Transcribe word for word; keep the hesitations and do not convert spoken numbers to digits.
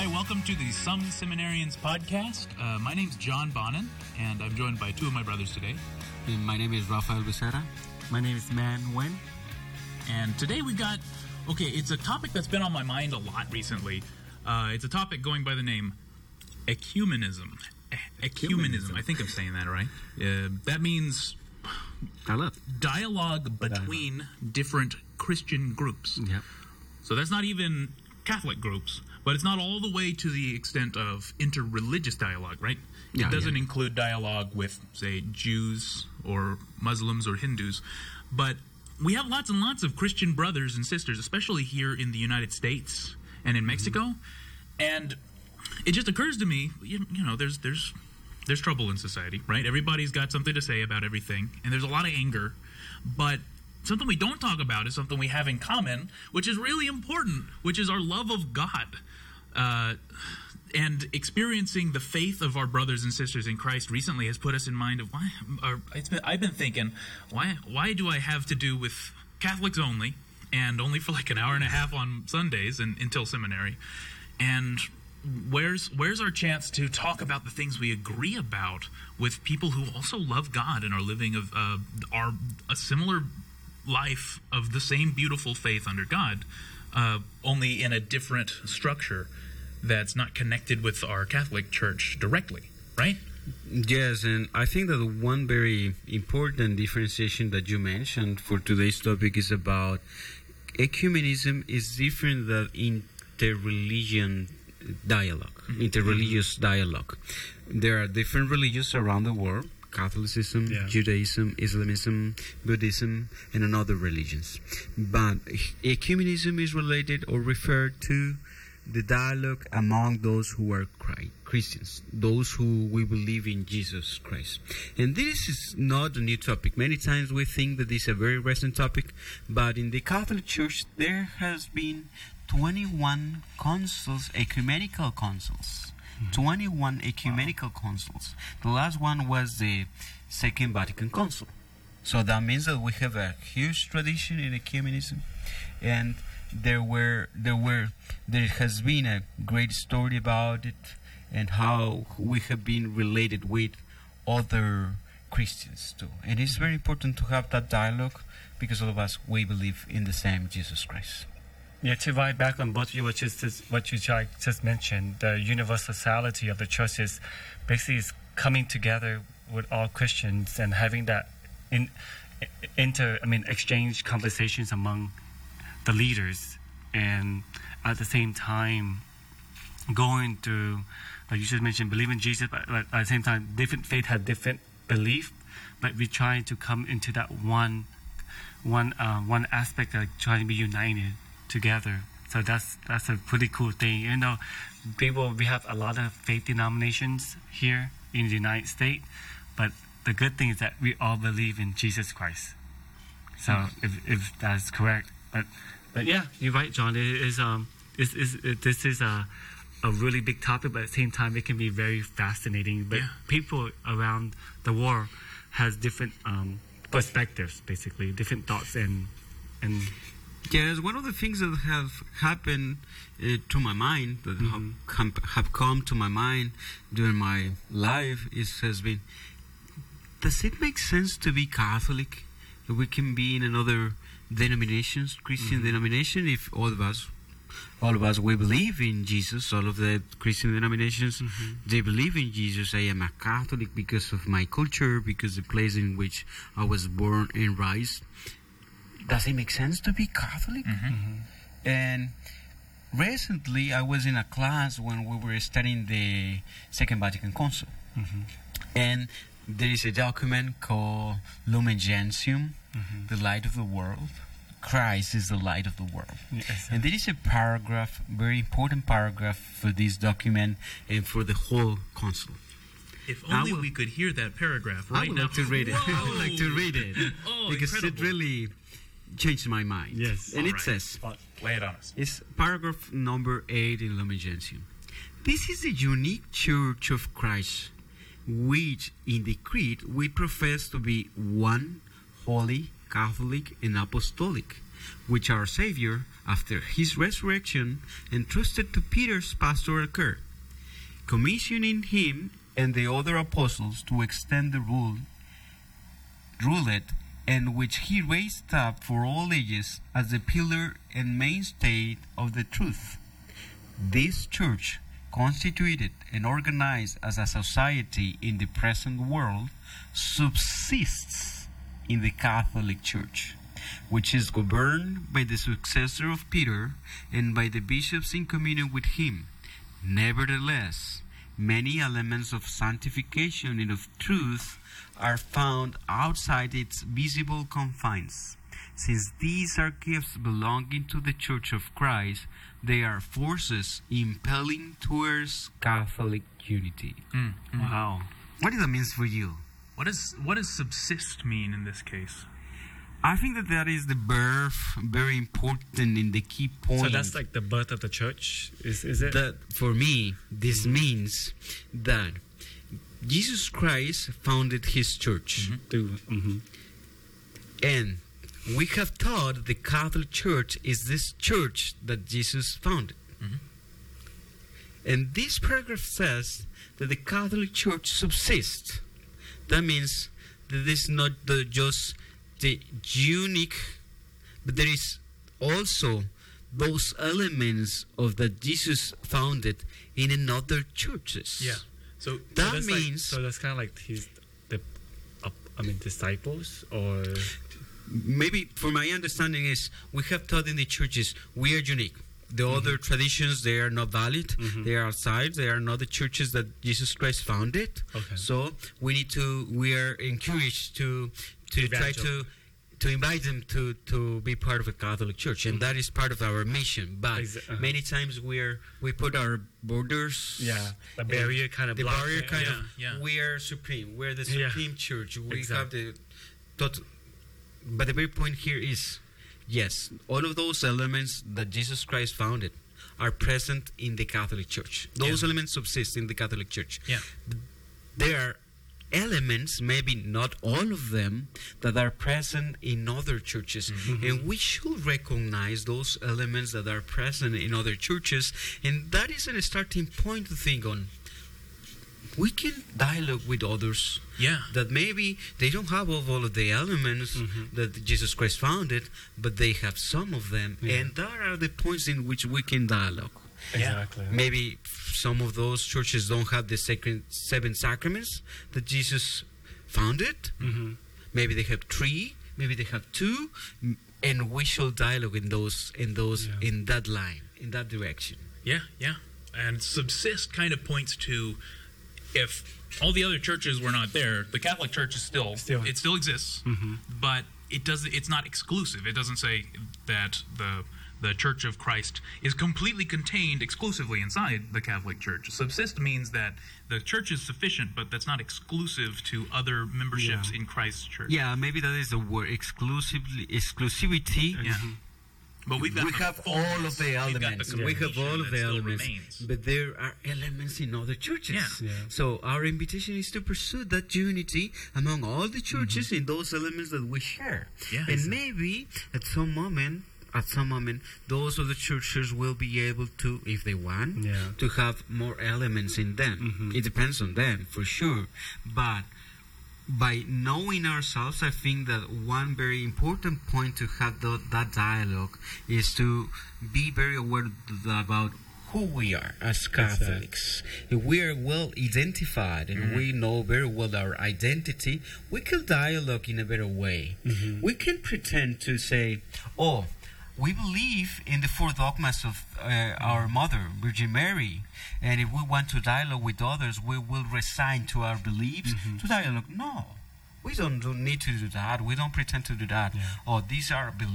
Hi, welcome to the Some Seminarians podcast. Uh, my name's John Bonin, and I'm joined by two of my brothers today. And my name is Rafael Becerra. My name is Man Wen. And today we got, okay, it's a topic that's been on my mind a lot recently. Uh, it's a topic going by the name ecumenism. E- ecumenism. I think I'm saying that right. Uh, that means I love dialogue between dialogue. different Christian groups. Yep. So that's not even Catholic groups, but it's not all the way to the extent of interreligious dialogue, right? Yeah, it doesn't yeah. include dialogue with, say, Jews or Muslims or Hindus, but we have lots and lots of Christian brothers and sisters, especially here in the United States and in Mexico, mm-hmm. and it just occurs to me, you, you know, there's there's there's trouble in society, right? Everybody's got something to say about everything, and there's a lot of anger, but something we don't talk about is something we have in common, which is really important, which is our love of God. Uh, and experiencing the faith of our brothers and sisters in Christ recently has put us in mind of why. Or it's been, I've been thinking, why why do I have to do with Catholics only, and only for like an hour and a half on Sundays and until seminary? And where's where's our chance to talk about the things we agree about with people who also love God and are living of uh, are a similar life of the same beautiful faith under God, uh, only in a different structure that's not connected with our Catholic Church directly, right? Yes, and I think that one very important differentiation that you mentioned for today's topic is about ecumenism is different than interreligion dialogue, mm-hmm. interreligious dialogue. There are different religions around the world. Catholicism, yeah. Judaism, Islamism, Buddhism, and another religions. But ecumenism is related or referred to the dialogue among those who are Christians, those who we believe in Jesus Christ. And this is not a new topic. Many times we think that this is a very recent topic, but in the Catholic Church there has been twenty-one councils, ecumenical councils. twenty-one ecumenical wow. councils. The last one was the Second Vatican Council. So that means that we have a huge tradition in ecumenism, and there were there were there has been a great story about it and how we have been related with other Christians too. And it's very important to have that dialogue because all of us we believe in the same Jesus Christ. Yeah, to write back on what you just what you just mentioned, the universality of the church is basically is coming together with all Christians and having that in inter I mean exchange conversations among the leaders, and at the same time going through, like you just mentioned, believe in Jesus, but at the same time different faith have different belief, but we're trying to come into that one one uh, one aspect of trying to be united together. So that's that's a pretty cool thing. You know, people, we have a lot of faith denominations here in the United States, but the good thing is that we all believe in Jesus Christ. So mm-hmm. if if that's correct, but but yeah, you're right, John. It is um it's, it's, it, this is a a really big topic, but at the same time it can be very fascinating. But yeah. people around the world has different um perspectives, basically different thoughts and and. Yes, one of the things that have happened uh, to my mind, that mm-hmm. have, have come to my mind during my life, is has been, does it make sense to be Catholic? That we can be in another denominations, Christian mm-hmm. denomination, if all of us, all of us, we believe in Jesus, all of the Christian denominations, mm-hmm. they believe in Jesus. I am a Catholic because of my culture, because the place in which I was born and raised. Does it make sense to be Catholic? Mm-hmm. Mm-hmm. And recently, I was in a class when we were studying the Second Vatican Council. Mm-hmm. And there is a document called Lumen Gentium, mm-hmm. the light of the world. Christ is the light of the world. Yes. And there is a paragraph, very important paragraph for this document and for the whole council. If only will, we could hear that paragraph right now. I would now. like to read it. Whoa. I would like to read it. Oh, because incredible. It really changed my mind. Yes. And All it right. says, lay it on us. It's paragraph number eight in Lumen Gentium. This is the unique Church of Christ, which in the Creed we profess to be one, holy, Catholic, and Apostolic, which our Savior, after his resurrection, entrusted to Peter's pastoral care, commissioning him and the other apostles to extend the rule, rule it, and which he raised up for all ages as the pillar and mainstay of the truth. This church, constituted and organized as a society in the present world, subsists in the Catholic Church, which is governed by the successor of Peter and by the bishops in communion with him. Nevertheless, many elements of sanctification and of truth are found outside its visible confines. Since these are gifts belonging to the Church of Christ, they are forces impelling towards Catholic unity. Mm, mm. Wow. What does that mean for you? What does what does subsist mean in this case? I think that that is the birth, very important in the key point. So that's like the birth of the church, is is it? That for me, this means that Jesus Christ founded his church. Mm-hmm. To, mm-hmm. And we have taught the Catholic Church is this church that Jesus founded. Mm-hmm. And this paragraph says that the Catholic Church subsists. That means that it's not the, just the unique, but there is also those elements of that Jesus founded in another churches. Yeah. So That so that's like- means so that's kind of like his the, uh, I mean, disciples or maybe for my understanding is we have taught in the churches we are unique. The mm-hmm. other traditions, they are not valid. Mm-hmm. They are outside. They are not the churches that Jesus Christ founded. Okay. So we need to, we are encouraged to to try Evangel- to to invite them to, to be part of a Catholic church. And that is part of our mission. But Exa- uh-huh. many times we are, we put our borders. yeah, the barrier kind of The block barrier it. kind Yeah, of, yeah. we are supreme. We're the Yeah. supreme church. We Exactly. have the tot- but the very point here is, yes, all of those elements that Jesus Christ founded are present in the Catholic Church. Those Yeah. elements subsist in the Catholic Church. Yeah. There are elements, maybe not all of them, that are present in other churches. Mm-hmm. And we should recognize those elements that are present in other churches. And that is a starting point to think on. We can dialogue with others Yeah. that maybe they don't have all all of the elements Mhm. that Jesus Christ founded, but they have some of them. Yeah. And there are the points in which we can dialogue. Exactly. Maybe some of those churches don't have the sacred seven sacraments that Jesus founded. Mm-hmm. Maybe they have three. Maybe they have two. M- And we shall dialogue in those, in those, Yeah. in that line, in that direction. Yeah, yeah. And subsist kind of points to if all the other churches were not there, the Catholic Church is still, Still. it still exists, Mm-hmm. but it does it's not exclusive. It doesn't say that the the Church of Christ is completely contained exclusively inside the Catholic Church. Subsist means that the church is sufficient, but that's not exclusive to other memberships Yeah. in Christ's church. Yeah, maybe that is the word, exclusively, exclusivity. Yeah. But we've got we the have fullness. all of the We've got elements. the We have all completion of that the still elements. remains. But there are elements in other churches. Yeah. Yeah. So our invitation is to pursue that unity among all the churches Mm-hmm. in those elements that we share. Yeah. And maybe at some moment, at some moment, those other churches will be able to, if they want, Yeah. to have more elements in them. Mhm. It depends on them, for sure. But by knowing ourselves, I think that one very important point to have the, that dialogue is to be very aware th- about who we are as Catholics. If we are well identified and Mhm. we know very well our identity, we can dialogue in a better way. Mhm. We can pretend to say, oh, we believe in the four dogmas of uh, our mother, Virgin Mary, and if we want to dialogue with others, we will resign to our beliefs Mhm. to dialogue. No, we don't, don't need to do that. We don't pretend to do that. Yeah. Oh, these are beliefs.